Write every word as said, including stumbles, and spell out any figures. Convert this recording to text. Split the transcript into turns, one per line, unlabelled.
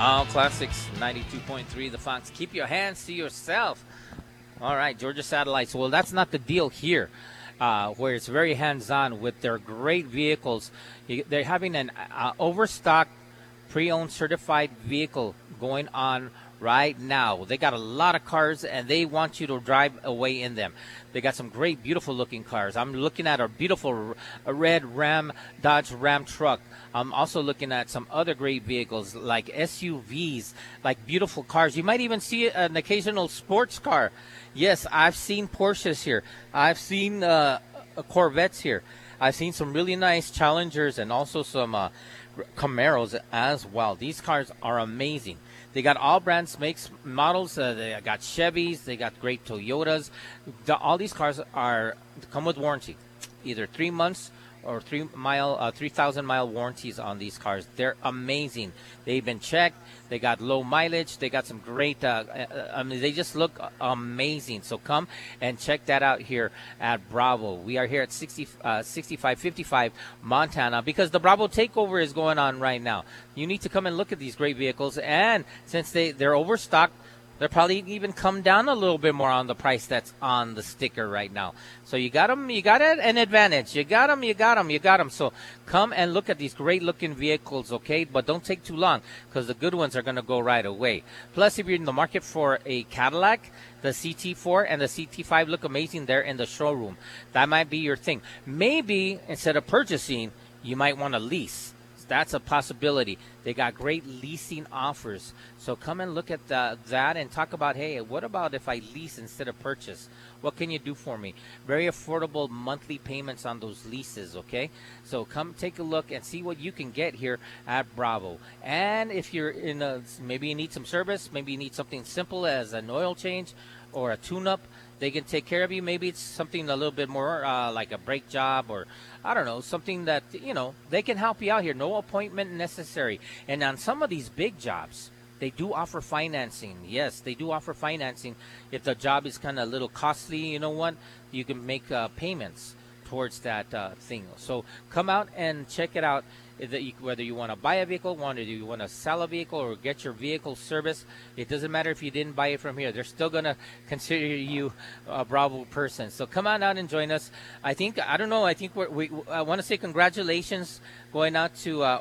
All Classics ninety-two point three The Fox. Keep your hands to yourself. All right, Georgia Satellites. Well, that's not the deal here, uh, where it's very hands-on with their great vehicles. You- They're having an uh, overstock pre-owned certified vehicle going on right now. They got a lot of cars, and they want you to drive away in them. They got some great, beautiful-looking cars. I'm looking at a beautiful r- red Ram, Dodge Ram truck. I'm also looking at some other great vehicles like S U Vs, like beautiful cars. You might even see an occasional sports car. Yes, I've seen Porsches here. I've seen uh, uh, Corvettes here. I've seen some really nice Challengers and also some uh, Camaros as well. These cars are amazing. They got all brands, makes, models. Uh, they got Chevys. They got great Toyotas. The, all these cars are come with warranty, either three months or three mile, uh, three thousand mile warranties on these cars. They're amazing. They've been checked. They got low mileage. They got some great. Uh, uh, I mean, they just look amazing. So come and check that out here at Bravo. We are here at sixty, uh, sixty-five fifty-five Montana because the Bravo takeover is going on right now. You need to come and look at these great vehicles, and since they they're overstocked, they'll probably even come down a little bit more on the price that's on the sticker right now. So you got them, you got an advantage. You got them, you got them, you got them. So come and look at these great-looking vehicles, okay? But don't take too long because the good ones are going to go right away. Plus, if you're in the market for a Cadillac, the C T four and the C T five look amazing there in the showroom. That might be your thing. Maybe instead of purchasing, you might want to lease. That's a possibility. They got great leasing offers. So come and look at the, that and talk about, hey, what about if I lease instead of purchase? What can you do for me? Very affordable monthly payments on those leases, okay? So come take a look and see what you can get here at Bravo. And if you're in a, maybe you need some service, maybe you need something simple as an oil change or a tune-up, they can take care of you. Maybe it's something a little bit more uh, like a brake job or, I don't know, something that, you know, they can help you out here. No appointment necessary. And on some of these big jobs, they do offer financing. Yes, they do offer financing. If the job is kind of a little costly, you know what, you can make uh, payments towards that uh, thing. So come out and check it out. That you, whether you want to buy a vehicle, whether you want to sell a vehicle or get your vehicle service, it doesn't matter if you didn't buy it from here. They're still going to consider you a Bravo person. So come on out and join us. I think, I don't know, I think we're, we, I want to say congratulations going out to uh,